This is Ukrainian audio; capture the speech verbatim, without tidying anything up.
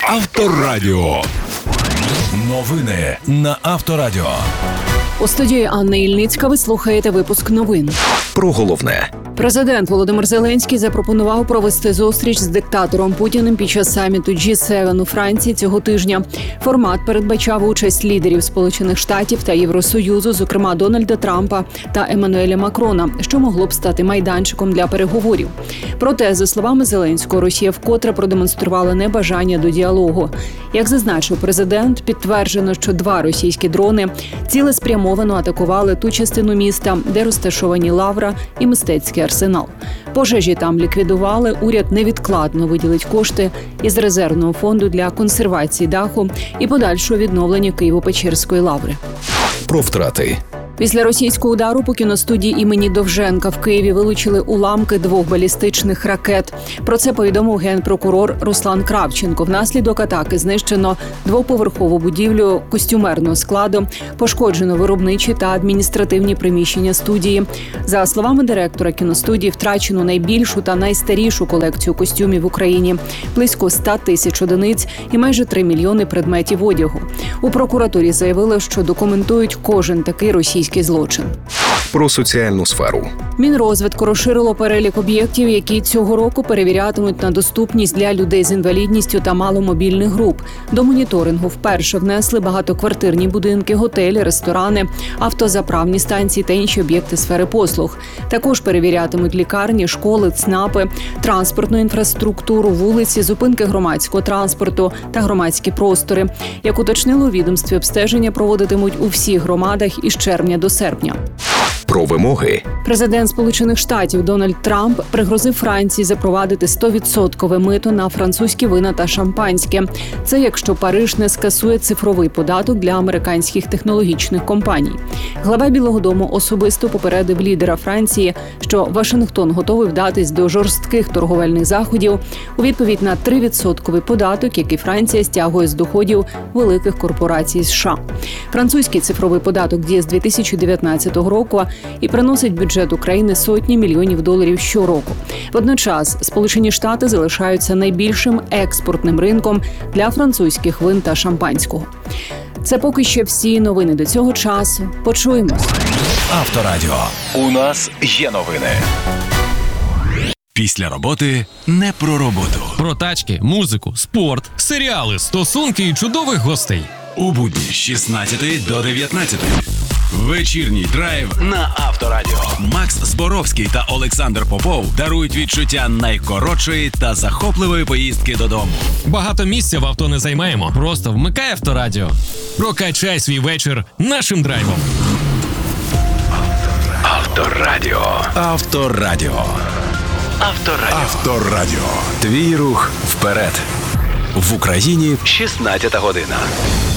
Авторадіо. Новини на Авторадіо. У студії Анна Ільницька ви слухаєте випуск новин. Про головне. Президент Володимир Зеленський запропонував провести зустріч з диктатором Путіним під час саміту джі севен у Франції цього тижня. Формат передбачав участь лідерів Сполучених Штатів та Євросоюзу, зокрема Дональда Трампа та Еммануеля Макрона, що могло б стати майданчиком для переговорів. Проте, за словами Зеленського, Росія вкотре продемонструвала небажання до діалогу. Як зазначив президент, підтверджено, що два російські дрони цілеспрямовано атакували ту частину міста, де розташовані Лавра і мистецький арсенал. Пожежі там ліквідували, уряд невідкладно виділить кошти із резервного фонду для консервації даху і подальшого відновлення Києво-Печерської лаври. Про втрати. Після російського удару по кіностудії імені Довженка в Києві вилучили уламки двох балістичних ракет. Про це повідомив генпрокурор Руслан Кравченко. Внаслідок атаки знищено двоповерхову будівлю костюмерного складу, пошкоджено виробничі та адміністративні приміщення студії. За словами директора кіностудії, втрачено найбільшу та найстарішу колекцію костюмів в Україні – близько ста тисяч одиниць і майже три мільйони предметів одягу. У прокуратурі заявили, що документують кожен такий російський злочин. Про соціальну сферу. Мінрозвитку розширило перелік об'єктів, які цього року перевірятимуть на доступність для людей з інвалідністю та маломобільних груп. До моніторингу вперше внесли багатоквартирні будинки, готелі, ресторани, автозаправні станції та інші об'єкти сфери послуг. Також перевірятимуть лікарні, школи, ЦНАПи, транспортну інфраструктуру, вулиці, зупинки громадського транспорту та громадські простори. Як уточнило у відомстві, обстеження проводитимуть у всіх громадах із червня до серпня. Про вимоги. Президент Сполучених Штатів Дональд Трамп пригрозив Франції запровадити сто відсотків мито на французькі вина та шампанське. Це якщо Париж не скасує цифровий податок для американських технологічних компаній. Глава Білого дому особисто попередив лідера Франції, що Вашингтон готовий вдатись до жорстких торговельних заходів у відповідь на три відсотки податок, який Франція стягує з доходів великих корпорацій США. Французький цифровий податок діє з дві тисячі дев'ятнадцятого року і приносить бюджет України сотні мільйонів доларів щороку. Водночас Сполучені Штати залишаються найбільшим експортним ринком для французьких вин та шампанського. Це поки що всі новини до цього часу. Почуємось. Авторадіо. У нас є новини. Після роботи не про роботу. Про тачки, музику, спорт, серіали, стосунки і чудових гостей. У будні з шістнадцятої до дев'ятнадцятої. Вечірній драйв на Авторадіо. Макс Зборовський та Олександр Попов дарують відчуття найкоротшої та захопливої поїздки додому. Багато місця в авто не займаємо. Просто вмикай Авторадіо. Прокачай свій вечір нашим драйвом. Авторадіо. Авторадіо. Авторадіо. Авторадіо. Твій рух вперед. В Україні шістнадцята година.